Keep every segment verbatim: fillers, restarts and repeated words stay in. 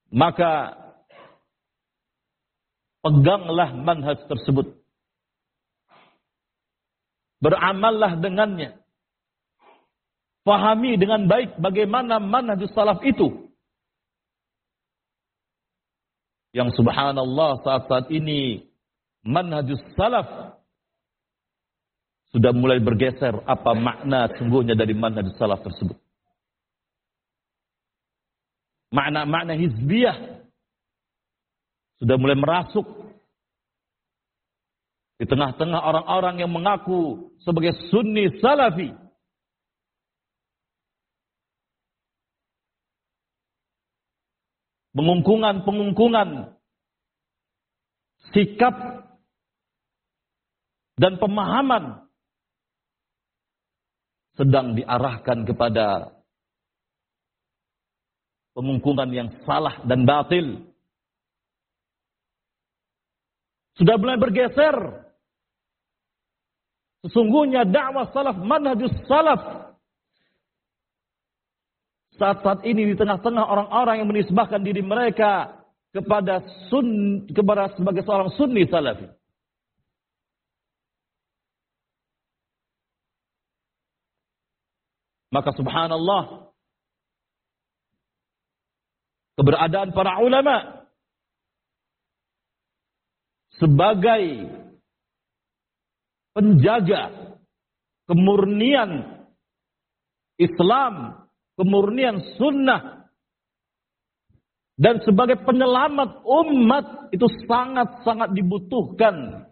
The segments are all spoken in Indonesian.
maka peganglah manhaj tersebut. Beramallah dengannya. Fahami dengan baik bagaimana manhajus salaf itu. Yang subhanallah saat-saat ini manhajus salaf sudah mulai bergeser apa makna sungguhnya dari manhajus salaf tersebut. Makna-makna hizbiyah sudah mulai merasuk di tengah-tengah orang-orang yang mengaku sebagai sunni salafi. Pengungkungan-pengungkungan sikap dan pemahaman sedang diarahkan kepada pengungkungan yang salah dan batil. Sudah mulai bergeser. Sesungguhnya dakwah salaf, manhajus salaf, saat-saat ini di tengah-tengah orang-orang yang menisbahkan diri mereka kepada sun, kepada sebagai seorang sunni salafi. Maka subhanallah, keberadaan para ulama sebagai penjaga kemurnian Islam, kemurnian sunnah, dan sebagai penyelamat umat itu sangat-sangat dibutuhkan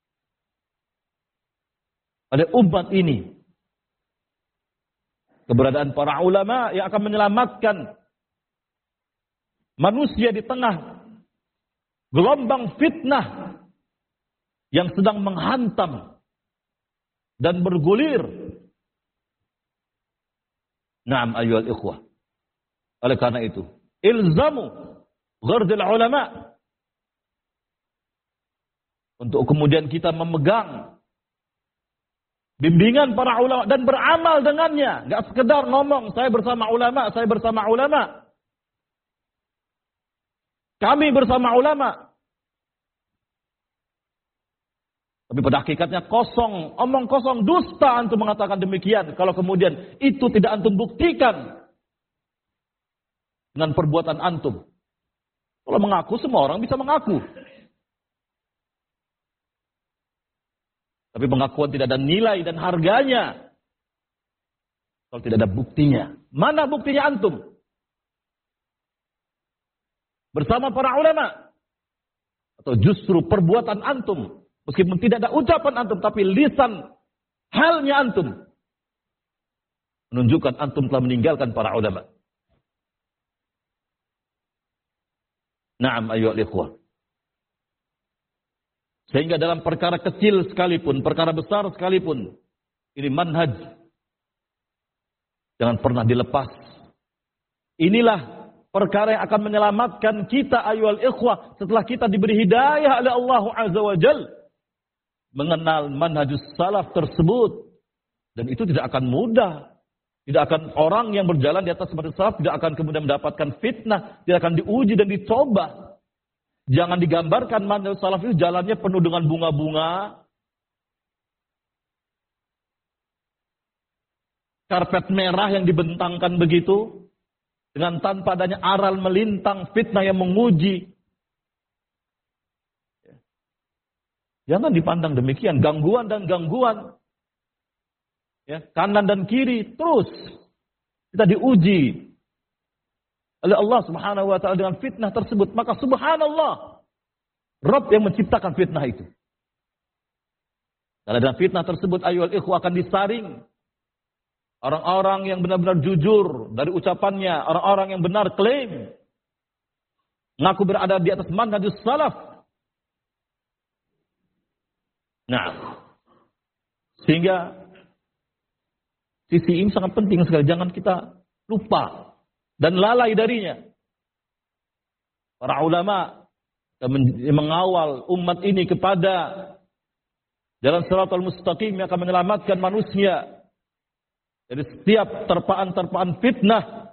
pada umat ini. Keberadaan para ulama yang akan menyelamatkan manusia di tengah gelombang fitnah yang sedang menghantam dan bergulir. Naam ayyuhal ikhwah. Oleh karena itu, ilzamu ghardil ulama, untuk kemudian kita memegang bimbingan para ulama dan beramal dengannya. Enggak sekedar ngomong saya bersama ulama, saya bersama ulama, kami bersama ulama, tapi pada hakikatnya kosong, omong kosong, dusta antum mengatakan demikian. Kalau kemudian itu tidak antum buktikan dengan perbuatan antum. Kalau mengaku, semua orang bisa mengaku. Tapi pengakuan tidak ada nilai dan harganya kalau tidak ada buktinya. Mana buktinya antum? Bersama para ulama? Atau justru perbuatan antum? Meskipun tidak ada ucapan antum, tapi lisan halnya antum menunjukkan antum telah meninggalkan para ulama. Naam ayyuhal ikhwah. Sehingga dalam perkara kecil sekalipun, perkara besar sekalipun, ini manhaj jangan pernah dilepas. Inilah perkara yang akan menyelamatkan kita ayyuhal ikhwah setelah kita diberi hidayah oleh Allah Azza wa Jalla mengenal manhajus salaf tersebut. Dan itu tidak akan mudah. Tidak akan orang yang berjalan di atas manhajus salaf tidak akan kemudian mendapatkan fitnah, tidak akan diuji dan dicoba. Jangan digambarkan manhajus salaf itu jalannya penuh dengan bunga-bunga, karpet merah yang dibentangkan begitu, dengan tanpa adanya aral melintang fitnah yang menguji. Jangan dipandang demikian, gangguan dan gangguan. Ya, kanan dan kiri terus kita diuji oleh Allah Subhanahu wa taala dengan fitnah tersebut. Maka subhanallah, Rabb yang menciptakan fitnah itu. Karena dengan fitnah tersebut ayyuhal ikhwah akan disaring orang-orang yang benar-benar jujur dari ucapannya, orang-orang yang benar klaim mengaku berada di atas manhajus salaf. Nah, sehingga sisi ini sangat penting sekali. Jangan kita lupa dan lalai darinya. Para ulama yang mengawal umat ini kepada jalan shiratal mustaqim yang akan menyelamatkan manusia dari setiap terpaan-terpaan fitnah